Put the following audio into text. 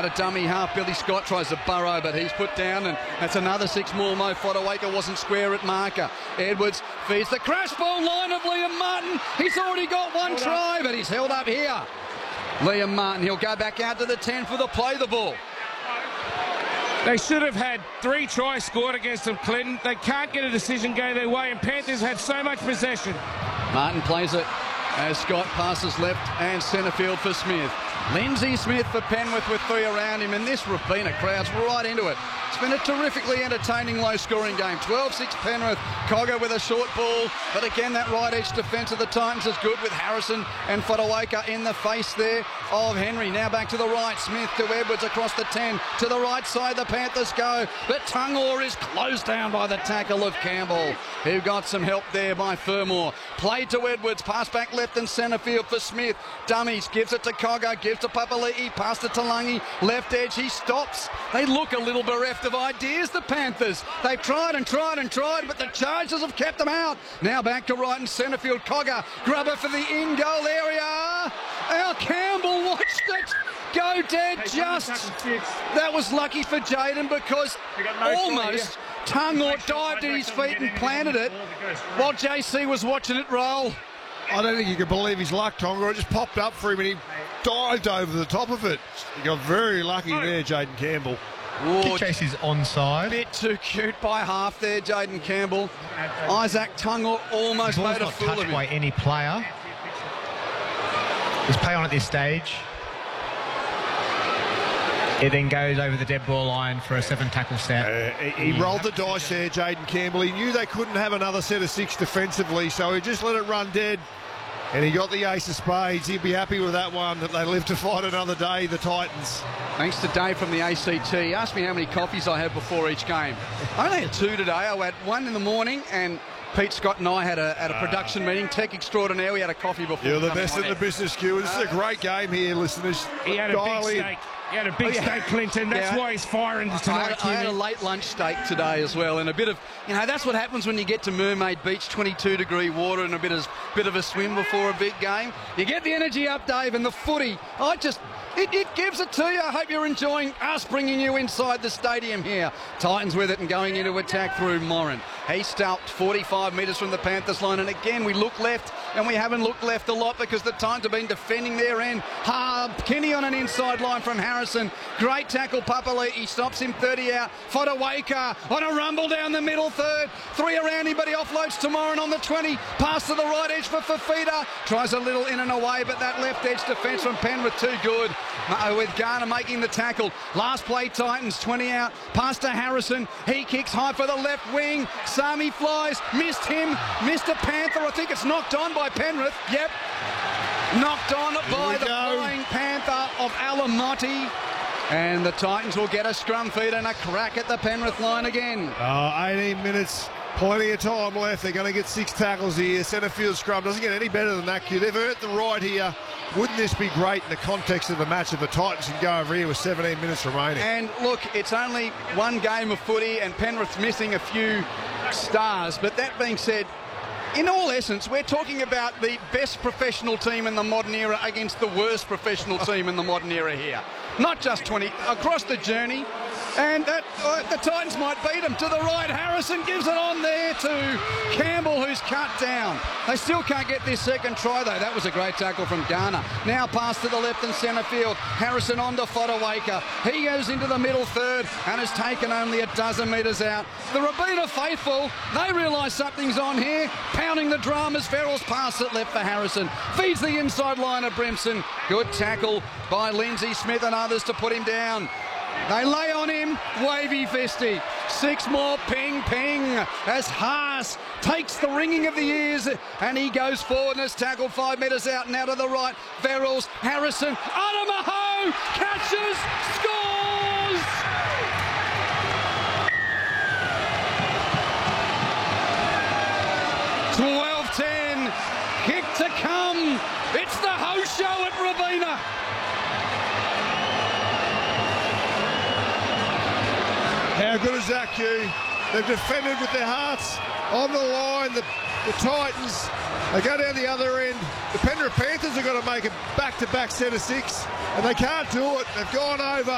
Out of dummy half, Billy Scott tries to burrow, but he's put down, and that's another 6 more. Mo Fodawaker wasn't square at marker. Edwards feeds the crash ball line of Liam Martin. He's already got one try, but he's held up here. Liam Martin, he'll go back out to the 10 for the play the ball. They should have had 3 tries scored against them, Clinton. They can't get a decision go their way, and Panthers had so much possession. Martin plays it as Scott passes left and centre field for Smith. Lindsay Smith for Penrith with 3 around him, and this Robina crowd's right into it. It's been a terrifically entertaining low-scoring game. 12-6 Penrith. Cogger with a short ball, but again that right edge defence of the Titans is good with Harrison and Fodawaker in the face there of Henry. Now back to the right, Smith to Edwards across the 10. To the right side the Panthers go, but Tungor is closed down by the tackle of Campbell, who got some help there by Fermor. Played to Edwards, pass back left and centre field for Smith. Dummies, gives it to Cogger, gives to Papali'i, past it to Lungi, left edge, he stops. They look a little bereft of ideas, the Panthers. They've tried and tried and tried, but the Chargers have kept them out. Now back to right and centre field, Cogger, grubber for the in-goal area. Al Campbell watched it go dead just. That was lucky for Jaden because almost Tungor dived at his feet and planted it while JC was watching it roll. I don't think you can believe his luck, Tonga. It just popped up for him and he dived over the top of it. He got very lucky there, Jaden Campbell. Kick chase is onside. Bit too cute by half there, Jaden Campbell. Isaac Tungor almost made a fool of him. By any player. There's play on at this stage. It then goes over the dead ball line for a 7-tackle set. He rolled the dice there, Jaden Campbell. He knew they couldn't have another set of 6 defensively, so he just let it run dead. And he got the ace of spades. He'd be happy with that one, that they live to fight another day, the Titans. Thanks to Dave from the ACT. He asked me how many coffees I had before each game. I only had 2 today. I had 1 in the morning, and Pete Scott and I had a production meeting, tech extraordinaire. We had a coffee before. You're the best in the business, Q. This is a great game here, listeners. He had a big steak. He had a big steak, Clinton. That's why he's firing tonight. I had a late lunch steak today as well, and a bit of, that's what happens when you get to Mermaid Beach, 22-degree water, and a bit of a swim before a big game. You get the energy up, Dave, and the footy. It gives it to you. I hope you're enjoying us bringing you inside the stadium here. Titans with it and going into attack through Morin. He stopped 45 metres from the Panthers line, and again we look left, and we haven't looked left a lot because the Titans have been defending their end. Kenny on an inside line from Harrison. Great tackle, Papali'i stops him 30 out. Fodawaker on a rumble down the middle third. 3 around him, but he offloads to Morin on the 20. Pass to the right edge for Fafita. Tries a little in and away, but that left edge defence from Penrith too good. With Garner making the tackle. Last play, Titans, 20 out. Pass to Harrison. He kicks high for the left wing. Sami flies. Missed him. Missed a Panther. I think it's knocked on by Penrith. Yep. Knocked on by the flying Panther of Alamotti. And the Titans will get a scrum feed and a crack at the Penrith line again. 18 minutes. Plenty of time left. They're going to get 6 tackles here. Centre field scrum doesn't get any better than that, Q. They've earned the right here. Wouldn't this be great in the context of the match if the Titans can go over here with 17 minutes remaining? And look, it's only 1 game of footy and Penrith's missing a few stars. But that being said, in all essence, we're talking about the best professional team in the modern era against the worst professional team in the modern era here. Not just 20, across the journey. And the Titans might beat them. To the right, Harrison gives it on there to Campbell, who's cut down. They still can't get their second try, though. That was a great tackle from Garner. Now pass to the left and centre field. Harrison on to Fodawaker. He goes into the middle third and has taken only a dozen metres out. The Robina faithful, they realise something's on here. Pounding the drum as Farrell's pass it left for Harrison. Feeds the inside line of Brimson. Good tackle by Lindsay Smith and others to put him down. They lay on him, wavy fisty. 6 more, ping, ping, as Haas takes the ringing of the ears and he goes forward and is tackled 5 metres out and out to the right. Verrills, Harrison, Adamaho, catches, scores! $12-10, kick to come. It's the Ho Show at Robina. How good is that, Q? They've defended with their hearts on the line. The Titans, they go down the other end. The Penrith Panthers are going to make a back-to-back set of 6, and they can't do it. They've gone over.